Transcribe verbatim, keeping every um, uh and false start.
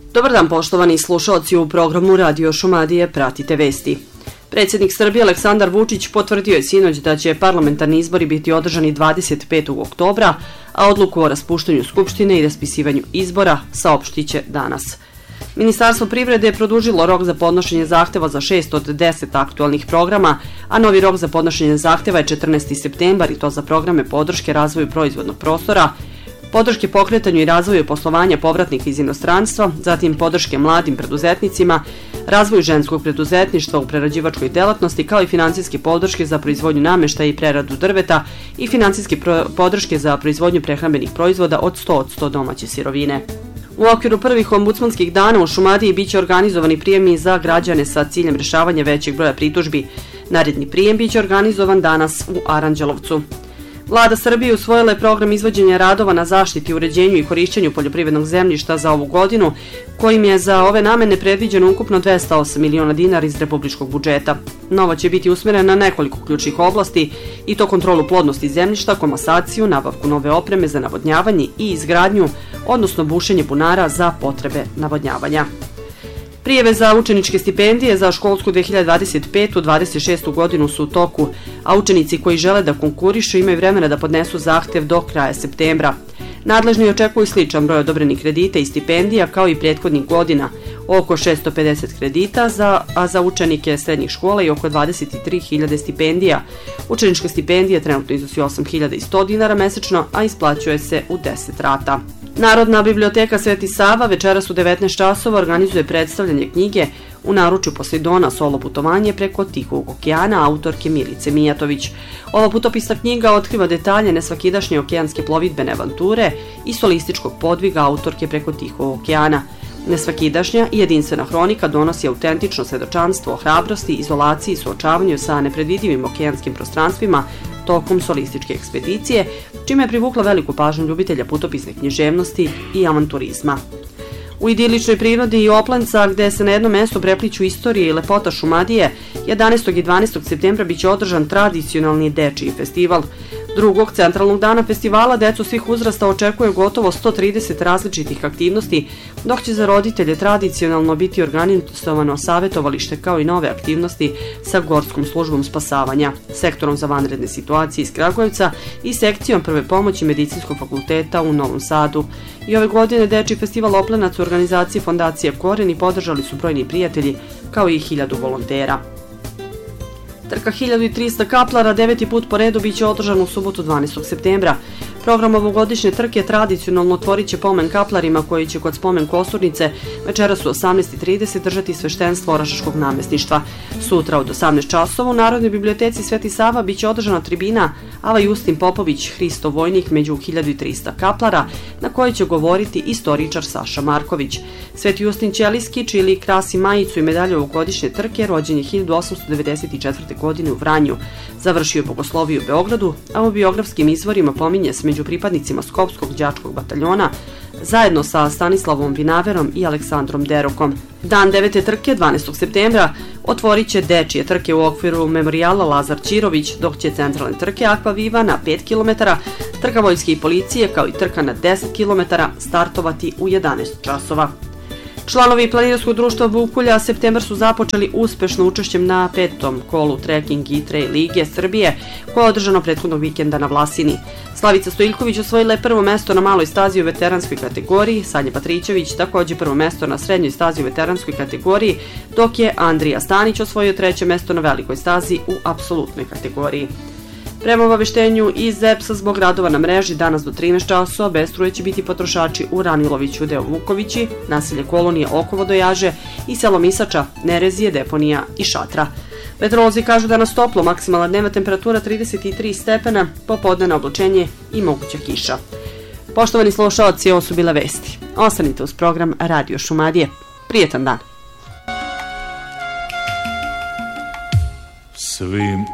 Dobar dan, poštovani slušalci, u programu Radio Šumadije pratite vesti. Predsjednik Srbije Aleksandar Vučić potvrdio je sinoć da će parlamentarni izbori biti održani dvadeset petog oktobra, a odluku o raspuštanju Skupštine i raspisivanju izbora saopštit će danas. Ministarstvo privrede je produžilo rok za podnošenje zahteva za šest od deset aktualnih programa, a novi rok za podnošenje zahteva je četrnaesti septembar i to za programe podrške razvoju proizvodnog prostora, podrške pokretanju i razvoju poslovanja povratnika iz inostranstva, zatim podrške mladim preduzetnicima, razvoju ženskog preduzetništva u prerađivačkoj delatnosti, kao i finansijske podrške za proizvodnju nameštaja i preradu drveta i finansijske podrške za proizvodnju prehrambenih proizvoda od sto od sto domaće sirovine. U okviru prvih ombudsmanskih dana u Šumadiji biće organizovani prijemi za građane sa ciljem rješavanja većeg broja pritužbi. Naredni prijem biće organizovan danas u Aranđelovcu. Vlada Srbije usvojila je program izvođenja radova na zaštiti, uređenju i korišćenju poljoprivrednog zemljišta za ovu godinu, kojim je za ove namene predviđeno ukupno dvesta osam miliona dinara iz republičkog budžeta. Nova će biti usmjerena na nekoliko ključnih oblasti, i to kontrolu plodnosti zemljišta, komasaciju, nabavku nove opreme za navodnjavanje i izgradnju, odnosno bušenje bunara za potrebe navodnjavanja. Prijave za učeničke stipendije za školsku dve hiljade dvadeset petu dvadeset šestu godinu su u toku, a učenici koji žele da konkurišu imaju vremena da podnesu zahtev do kraja septembra. Nadležni očekuju sličan broj odobrenih kredita i stipendija kao i prethodnih godina, oko šesto pedeset kredita, za, a za učenike srednjih škola i oko dvadeset tri hiljade stipendija. Učenička stipendija trenutno iznosi osam hiljada sto dinara mesečno, a isplaćuje se u deset rata. Narodna biblioteka Sveti Sava večeras u devetnaest časova organizuje predstavljanje knjige U naručju Posejdona, solo putovanje preko Tihog okeana autorke Milice Mijatović. Ova putopisna knjiga otkriva detalje nesvakidašnje okeanske plovidbene avanture i solističkog podviga autorke preko Tihog okeana. Nesvakidašnja i jedinstvena hronika donosi autentično svedočanstvo o hrabrosti, izolaciji i suočavanju sa nepredvidivim okeanskim prostranstvima tokom solističke ekspedicije, čime je privukla veliku pažnju ljubitelja putopisne književnosti i avanturizma. U idiličnoj prirodi Oplenca, gde se na jednom mjestu prepliću istorije i lepota Šumadije, jedanaestog i dvanaestog septembra biće održan tradicionalni dečiji festival. Drugog centralnog dana festivala decu svih uzrasta očekuje gotovo sto trideset različitih aktivnosti, dok će za roditelje tradicionalno biti organizovano savjetovalište kao i nove aktivnosti sa Gorskom službom spasavanja, sektorom za vanredne situacije iz Kragujevca i sekcijom prve pomoći Medicinskog fakulteta u Novom Sadu. I ove godine dečiji festival Oplenac u organizaciji Fondacije Koren i podržali su brojni prijatelji kao i hiljadu volontera. Trka hiljadu trista kaplara deveti put po redu biće održan u subotu dvanaestog septembra. Program ovogodišnje trke tradicionalno otvorit će pomen kaplarima koji će kod spomen kosturnice večeras u osamnaest i trideset držati sveštenstvo Orašaškog namestništva. Sutra od osamnaest časova u Narodnoj biblioteci Sveti Sava biće održana tribina Ava Justin Popović, Hristo vojnik među hiljadu trista kaplara, na kojoj će govoriti istoričar Saša Marković. Sveti Justin Ćelijski, čiji krasi majicu i medalju ovogodišnje trke, rođen je hiljadu osamsto devedeset četvrte. godine u Vranju. Završio je bogosloviju u Beogradu, a u biografskim izvorima pominje se među pripadnicima Skopskog đačkog bataljona, zajedno sa Stanislavom Vinaverom i Aleksandrom Derokom. Dan devete trke, dvanaestog septembra, otvorit će dečije trke u okviru memorijala Lazar Ćirović, dok će centralne trke Aqua Viva na pet kilometara, trka vojske i policije kao i trka na deset kilometara startovati u jedanaest časova. Članovi planinarskog društva Vukulja septembar su započeli uspešno učešćem na petom kolu Trekking i Trail Lige Srbije, koja je održano prethodnog vikenda na Vlasini. Slavica Stojiljković osvojila je prvo mesto na maloj stazi u veteranskoj kategoriji, Sanja Patrićević također prvo mesto na srednjoj stazi u veteranskoj kategoriji, dok je Andrija Stanić osvojio treće mesto na velikoj stazi u apsolutnoj kategoriji. Prema obaveštenju iz E P S-a zbog radova na mreži danas do trinaest časova bez struje će biti potrošači u Raniloviću, deo Vukovići, naselje Kolonije oko Vodojaže i selo Misača, Nerezije, Deponija i Šatra. Meteorolozi kažu da nas toplo, maksimalna dnevna temperatura trideset tri stepena, popodnevno oblačenje i moguća kiša. Poštovani slušaoci, ovo su bile vesti. Ostanite uz program Radio Šumadije. Prijetan dan. Svim